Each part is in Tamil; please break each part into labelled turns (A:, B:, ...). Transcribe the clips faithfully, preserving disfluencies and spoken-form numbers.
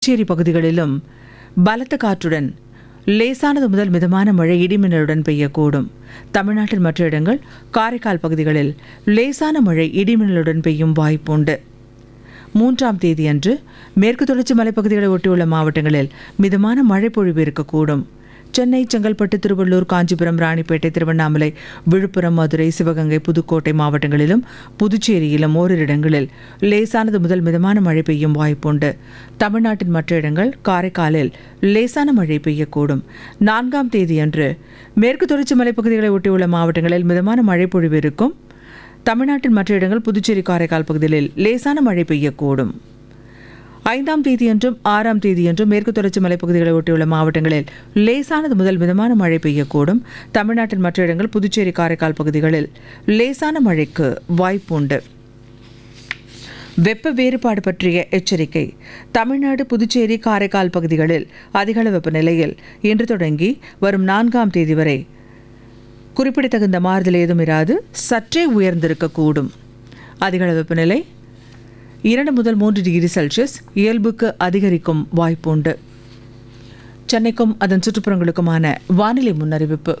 A: புதுச்சேரி பகுதிகளிலும் பலத்த காற்றுடன் லேசானது முதல் மிதமான மழை இடிமின்னலுடன் பெய்யக்கூடும். தமிழ்நாட்டின் மற்ற இடங்கள், காரைக்கால் பகுதிகளில் லேசான மழை இடிமின்னலுடன் பெய்யும் வாய்ப்புண்டு. மூன்றாம் தேதியன்று மேற்கு தொடர்ச்சி மலைப்பகுதிகளை ஒட்டியுள்ள மாவட்டங்களில் மிதமான மழை பொழிவு இருக்கக்கூடும். சென்னை, செங்கல்பட்டு, திருவள்ளூர், காஞ்சிபுரம், ராணிப்பேட்டை, திருவண்ணாமலை, விழுப்புரம், மதுரை, சிவகங்கை, புதுக்கோட்டை மாவட்டங்களிலும் புதுச்சேரியிலும் ஓரிரு இடங்களில் லேசானது முதல் மிதமான மழை பெய்யும் வாய்ப்புண்டு. தமிழ்நாட்டின் மற்ற இடங்கள், காரைக்காலில் லேசான மழை பெய்யக்கூடும். நான்காம் தேதியன்று மேற்கு தொடர்ச்சி மலைப்பகுதிகளை ஒட்டியுள்ள மாவட்டங்களில் மிதமான மழை பொழிவு இருக்கும். தமிழ்நாட்டின் மற்ற இடங்கள், புதுச்சேரி, காரைக்கால் பகுதிகளில் லேசான மழை பெய்யக்கூடும். ஐந்தாம் தேதியன்றும் ஆறாம் தேதியன்றும் மேற்கு தொடர்ச்சி மலைப்பகுதிகளை ஒட்டியுள்ள மாவட்டங்களில் லேசானது முதல் மிதமான மழை பெய்யக்கூடும். தமிழ்நாட்டின் மற்ற இடங்கள், புதுச்சேரி, காரைக்கால் பகுதிகளில் லேசான மழைக்கு வாய்ப்புண்டு. வெப்ப வேறுபாடு பற்றிய எச்சரிக்கை. தமிழ்நாடு, புதுச்சேரி, காரைக்கால் பகுதிகளில் அதிகளவு வெப்பநிலையில் இன்று தொடங்கி வரும் நான்காம் தேதி வரை குறிப்பிடத்தகுந்த மாறுதல் ஏதும் இராது, சற்றே உயர்ந்திருக்கக்கூடும். அதிகளவு வெப்பநிலை இரண்டு முதல் மூன்று டிகிரி செல்சியஸ் இயல்புக்கு அதிகரிக்கும் வாய்ப்புண்டு. சென்னைக்கும் அதன் சுற்றுப்புறங்களுக்குமான வானிலை முன்னறிவிப்பு.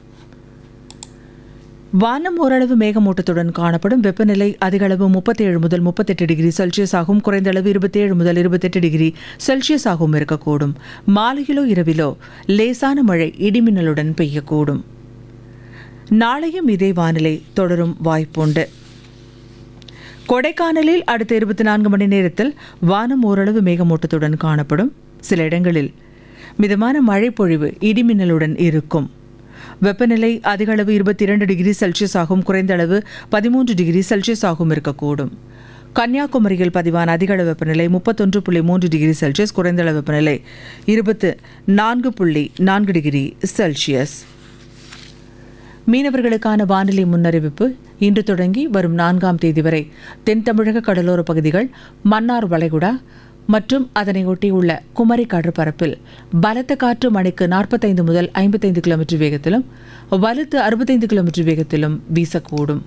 A: வானம் ஓரளவு மேகமூட்டத்துடன் காணப்படும். வெப்பநிலை அதிகளவு முப்பத்தி ஏழு முதல் முப்பத்தெட்டு டிகிரி செல்சியஸ் ஆகும். குறைந்த அளவு இருபத்தி ஏழு முதல் இருபத்தெட்டு டிகிரி செல்சியஸ் ஆகவும் இருக்கக்கூடும். மாலையிலோ இரவிலோ லேசான மழை இடிமின்னலுடன் பெய்யக்கூடும். நாளையும் இதே வானிலை தொடரும் வாய்ப்புண்டு. கொடைக்கானலில் அடுத்த இருபத்தி நான்கு மணி நேரத்தில் வானம் ஓரளவு மேகமூட்டத்துடன் காணப்படும். சில இடங்களில் மிதமான மழை பொழிவு இடிமின்னலுடன் இருக்கும். வெப்பநிலை அதிகளவு இருபத்தி இரண்டு டிகிரி செல்சியஸ் ஆகும். குறைந்த அளவு பதிமூன்று டிகிரி செல்சியஸ் ஆகும் இருக்கக்கூடும். கன்னியாகுமரியில் பதிவான அதிகளவு வெப்பநிலை முப்பத்தொன்று புள்ளி மூன்று டிகிரி செல்சியஸ். குறைந்த அளவு வெப்பநிலை இருபத்து நான்கு புள்ளி நான்கு டிகிரி செல்சியஸ். மீனவர்களுக்கான வானிலை முன்னறிவிப்பு. இன்று தொடங்கி வரும் நான்காம் தேதி வரை தென் தமிழக கடலோர பகுதிகள், மன்னார் வளைகுடா மற்றும் அதனை ஒட்டியுள்ள குமரி கடற்பரப்பில் பலத்த காற்று மணிக்கு நாற்பத்தைந்து முதல் ஐம்பத்தைந்து கிலோமீட்டர் வேகத்திலும் வலுத்து அறுபத்தைந்து கிலோமீட்டர் வேகத்திலும் வீசக்கூடும்.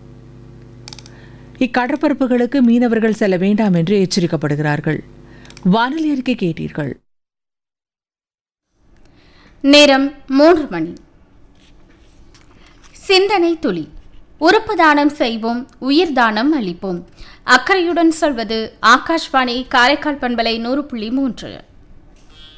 A: இக்கடற்பரப்புகளுக்கு மீனவர்கள் செல்ல வேண்டாம் என்று எச்சரிக்கப்படுகிறார்கள். வானிலை அறிக்கை கேட்டீர்கள்.
B: நேரம் மூன்று மணி. சிந்தனை துளி. உறுப்பு தானம் செய்வோம், உயிர் தானம் அளிப்போம். அக்கறையுடன் சொல்வது ஆகாஷ்வாணி காரைக்கால் பண்பலை நூறு புள்ளி மூன்று.